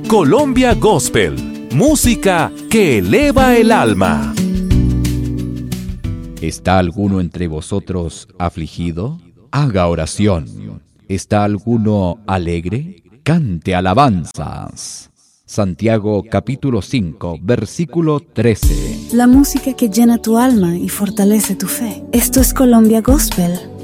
Colombia Gospel, música que eleva el alma. ¿Está alguno entre vosotros afligido? Haga oración. ¿Está alguno alegre? Cante alabanzas. Santiago capítulo 5, versículo 13. La música que llena tu alma y fortalece tu fe. Esto es Colombia Gospel.